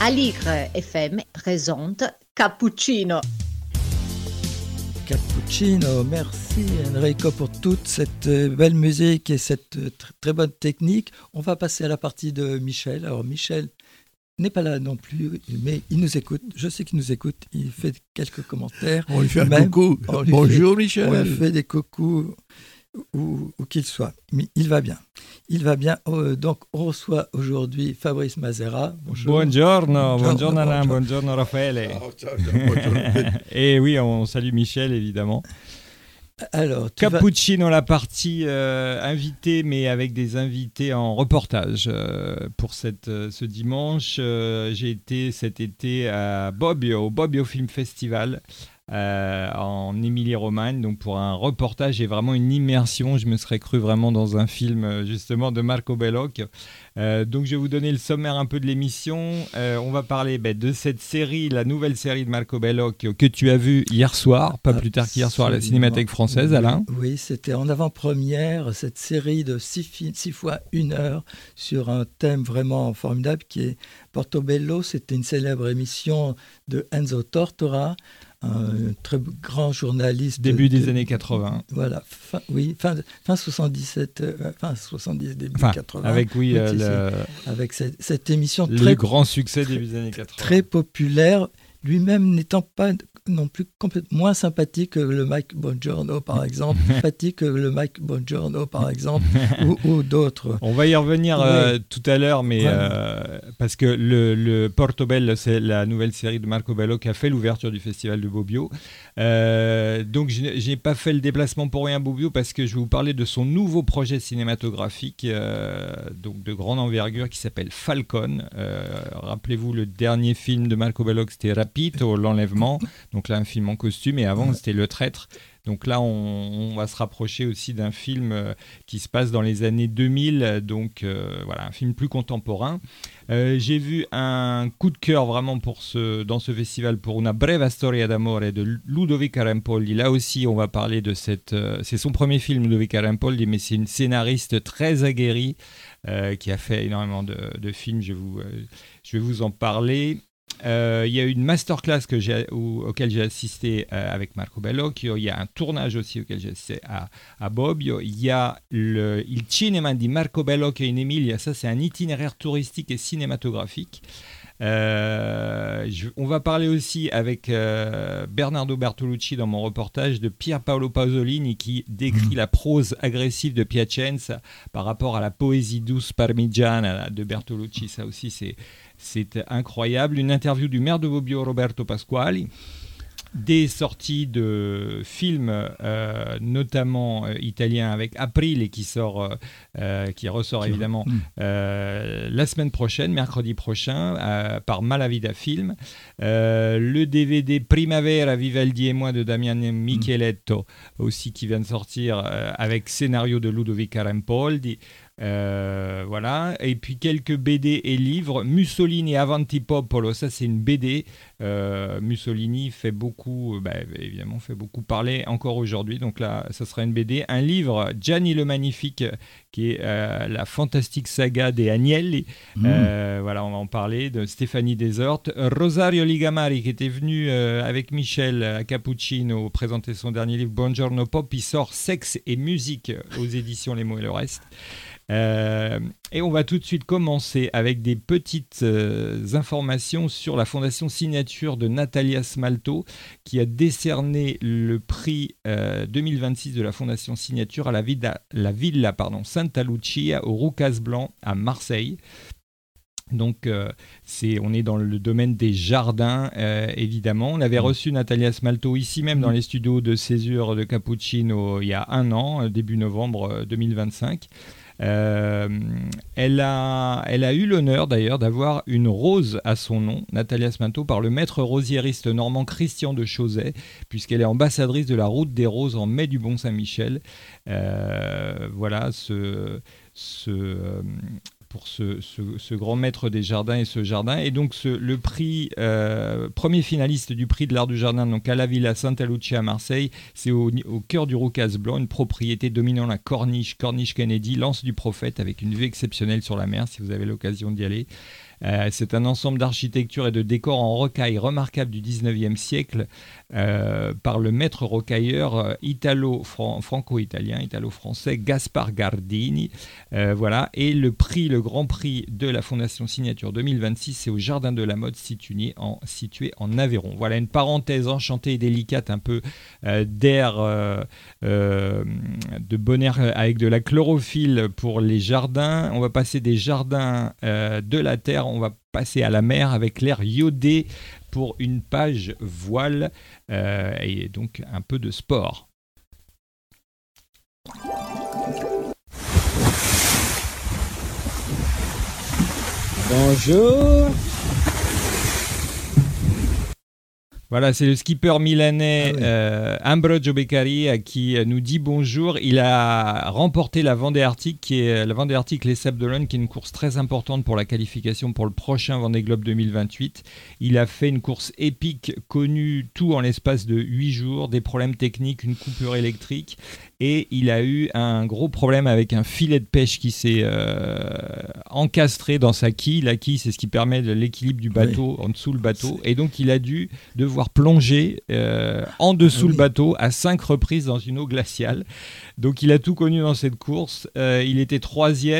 Aligre FM présente Cappuccino. Cappuccino, merci Enrico pour toute cette belle musique et cette très bonne technique. On va passer à la partie de Michel. Alors Michel n'est pas là non plus, mais il nous écoute. Je sais qu'il nous écoute. Il fait quelques commentaires. On lui fait un coucou. Bonjour Michel. On lui fait des coucous où qu'il soit. Mais il va bien. Il va bien. Donc on reçoit aujourd'hui Fabrice Mazera. Bonjour. Buongiorno Alain, buongiorno Raffaele. Et oui, on salue Michel évidemment. Alors, Cappuccino, la partie invitée, mais avec des invités en reportage. Pour ce dimanche, j'ai été cet été à Bobbio, au Bobbio Film Festival, en Émilie-Romagne, donc pour un reportage et vraiment une immersion. Je me serais cru vraiment dans un film justement de Marco Bellocchio. Donc je vais vous donner le sommaire un peu de l'émission. On va parler de cette série, la nouvelle série de Marco Bellocchio que tu as vue hier soir, pas plus tard qu'hier soir à la Cinémathèque Française, oui, Alain. Oui, c'était en avant-première, cette série de 6 fois 1 heure sur un thème vraiment formidable qui est Portobello. C'était une célèbre émission de Enzo Tortora, un très grand journaliste. Début des années 80. Voilà, fin 77, fin 70, début 80. Avec, avec cette émission le grand succès début des années 80. Très populaire, lui-même n'étant pas non plus complètement moins sympathique que le Mike Bongiorno, par exemple, ou d'autres. On va y revenir tout à l'heure, mais parce que le Portobello, c'est la nouvelle série de Marco Bello qui a fait l'ouverture du festival de Bobbio. Donc, je n'ai pas fait le déplacement pour rien à Bobbio parce que je vais vous parler de son nouveau projet cinématographique, donc de grande envergure, qui s'appelle Falcon. Rappelez-vous, le dernier film de Marco Bello, c'était Rapito, l'enlèvement. Donc là, un film en costume, et avant, c'était Le Traître. Donc là, on va se rapprocher aussi d'un film qui se passe dans les années 2000, donc voilà, un film plus contemporain. J'ai vu un coup de cœur vraiment dans ce festival pour Una breve storia d'amore de Ludovica Rampoldi. Là aussi, on va parler de c'est son premier film, Ludovica Rampoldi, mais c'est une scénariste très aguerrie qui a fait énormément de films. Je vais vous en parler. Il y a eu une masterclass auquel j'ai assisté avec Marco Bellocchio. Il y a un tournage aussi auquel j'ai assisté à Bobbio. Il y a Il Cinema di Marco Bellocchio in Emilia. Ça, c'est un itinéraire touristique et cinématographique. On va parler aussi avec Bernardo Bertolucci dans mon reportage de Pier Paolo Pasolini qui décrit la prose agressive de Piacenza par rapport à la poésie douce parmigiana de Bertolucci. Ça aussi, c'est incroyable. Une interview du maire de Bobbio, Roberto Pasquali. Des sorties de films, notamment italiens, avec Aprile qui ressort évidemment la semaine prochaine, mercredi prochain, par Malavida Film. Le DVD Primavera, Vivaldi et moi de Damiano Micheletto, aussi qui vient de sortir avec scénario de Ludovica Rampoldi. Voilà, et puis quelques BD et livres. Mussolini Avanti Popolo, ça c'est une BD. Mussolini fait beaucoup parler encore aujourd'hui, donc là ça sera une BD. Un livre, Gianni le Magnifique, qui est la fantastique saga des Agnelli. Voilà, on va en parler, de Stéphanie Desortes. Rosario Ligamari, qui était venu avec Michel à Cappuccino présenter son dernier livre Buongiorno Pop. Il sort Sexe et musique aux éditions Les Mots et le Reste. Et on va tout de suite commencer avec des petites informations sur la fondation Signature de Natalia Smalto, qui a décerné le prix 2026 de la fondation Signature à la Villa Santa Lucia au Roucas Blanc à Marseille. Donc on est dans le domaine des jardins, évidemment. On avait reçu Natalia Smalto ici même dans les studios de Césure de Cappuccino il y a 1 an, début novembre 2025. Elle a eu l'honneur d'ailleurs d'avoir une rose à son nom, Natalia Smalto, par le maître rosiériste normand Christian de Chauzet, puisqu'elle est ambassadrice de la route des roses en mai du Mont Saint-Michel. Voilà, ce pour ce grand maître des jardins et ce jardin. Et donc le prix, premier finaliste du prix de l'art du jardin, donc à la Villa Santa Lucia à Marseille, c'est au cœur du Roucas Blanc, une propriété dominant la Corniche Kennedy, l'Anse du Prophète, avec une vue exceptionnelle sur la mer si vous avez l'occasion d'y aller. C'est un ensemble d'architecture et de décors en rocaille remarquable du 19e siècle par le maître rocailleur franco-italien, italo-français Gaspar Gardini. Voilà. Et le grand prix de la Fondation Signature 2026, c'est au Jardin de la Mode situé en Aveyron. Voilà une parenthèse enchantée et délicate, un peu d'air de bon air avec de la chlorophylle pour les jardins. On va passer des jardins de la terre, on va passer à la mer avec l'air iodé pour une page voile et donc un peu de sport. Bonjour. Voilà, c'est le skipper milanais Ambrogio Beccari qui nous dit bonjour. Il a remporté la Vendée Arctic, Les Sables d'Olonne, qui est une course très importante pour la qualification pour le prochain Vendée Globe 2028. Il a fait une course épique, connue tout en l'espace de 8 jours, des problèmes techniques, une coupure électrique. Et il a eu un gros problème avec un filet de pêche qui s'est encastré dans sa quille. La quille, c'est ce qui permet de l'équilibre du bateau en dessous le bateau. Et donc, il a dû devoir plonger en dessous le bateau à 5 reprises dans une eau glaciale. Donc, il a tout connu dans cette course. Il était 3e.